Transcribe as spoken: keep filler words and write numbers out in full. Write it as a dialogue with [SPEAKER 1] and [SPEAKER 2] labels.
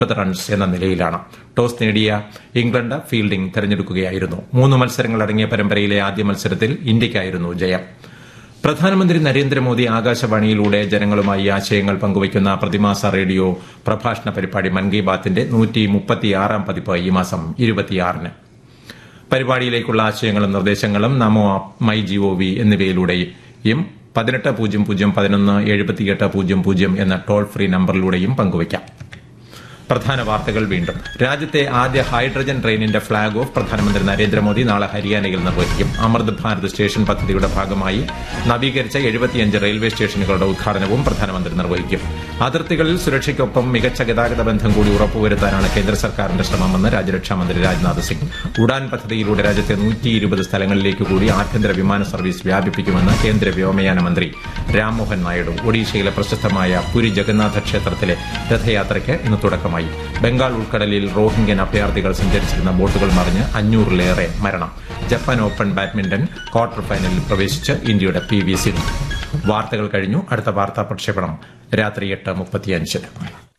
[SPEAKER 1] Runs എന്ന നിലയിലാണ്. Toss നേടിയ ഇംഗ്ലണ്ട് ഫീൽഡിംഗ് തെരഞ്ഞെടുക്കുകയായിരുന്നു. മൂന്ന് മത്സരങ്ങളടങ്ങിയ പരമ്പരയിലെ ആദ്യ മത്സരത്തിൽ ഇന്ത്യയ്ക്കായിരുന്നു ജയം. പ്രധാനമന്ത്രി നരേന്ദ്രമോദി ആകാശവാണിയിലൂടെ ജനങ്ങളുമായി ആശയങ്ങൾ പങ്കുവയ്ക്കുന്ന പ്രതിമാസ റേഡിയോ പ്രഭാഷണ പരിപാടി മൻ കി ബാത്തിന്റെ നൂറ്റി മുപ്പത്തിയാറാം പതിപ്പ് ഈ മാസം ഇരുപത്തിയാറിന്. പരിപാടിയിലേക്കുള്ള ആശയങ്ങളും നിർദ്ദേശങ്ങളും നമോ ആപ്പ്, മൈ ജിഒവി എന്നിവയിലൂടെയും പതിനെട്ട് പൂജ്യം പൂജ്യം പതിനൊന്ന് എഴുപത്തിയെട്ട് പൂജ്യം പൂജ്യം എന്ന ടോൾ ഫ്രീ നമ്പറിലൂടെയും പങ്കുവയ്ക്കാം. പ്രധാന വാർത്തകൾ വീണ്ടും. രാജ്യത്തെ ആദ്യ ഹൈഡ്രജൻ ട്രെയിനിന്റെ ഫ്ളാഗ് ഓഫ് പ്രധാനമന്ത്രി നരേന്ദ്രമോദി നാളെ ഹരിയാനയിൽ നിർവഹിക്കും. അമൃത് ഭാരത് സ്റ്റേഷൻ പദ്ധതിയുടെ ഭാഗമായി നവീകരിച്ച എഴുപത്തിയഞ്ച് റെയിൽവേ സ്റ്റേഷനുകളുടെ ഉദ്ഘാടനവും പ്രധാനമന്ത്രി നിർവഹിക്കും. അതിർത്തികളിൽ സുരക്ഷയ്ക്കൊപ്പം മികച്ച ഗതാഗത ബന്ധം കൂടി ഉറപ്പുവരുത്താനാണ് കേന്ദ്ര സർക്കാരിന്റെ ശ്രമമെന്ന് രാജ്യരക്ഷാമന്ത്രി രാജ്നാഥ് സിംഗ്. ഉഡാൻ പദ്ധതിയിലൂടെ രാജ്യത്തെ നൂറ്റി ഇരുപത് സ്ഥലങ്ങളിലേക്ക് കൂടി ആഭ്യന്തര വിമാന സർവീസ് വ്യാപിപ്പിക്കുമെന്ന് കേന്ദ്ര വ്യോമയാന മന്ത്രി രാംമോഹൻ നായിഡു. ഒഡീഷയിലെ പ്രശസ്തമായ പുരി ജഗന്നാഥ ക്ഷേത്രത്തിലെ രഥയാത്രയ്ക്ക് ഇന്ന് തുടക്കമായി. ബംഗാൾ ഉൾക്കടലിൽ റോഹിംഗ്യൻ അഭയാർത്ഥികൾ സഞ്ചരിച്ചിരുന്ന ബോട്ടുകൾ മറിഞ്ഞ് അഞ്ഞൂറിലേറെ മരണം. ജപ്പാൻ ഓപ്പൺ ബാഡ്മിന്റൺ ക്വാർട്ടർ ഫൈനലിൽ പ്രവേശിച്ച് ഇന്ത്യയുടെ പി വി സിന്ധു. വാർത്തകൾ കഴിഞ്ഞു. അടുത്ത വാർത്താ പ്രക്ഷേപണം രാത്രി എട്ട് മുപ്പത്തിയഞ്ചിന്.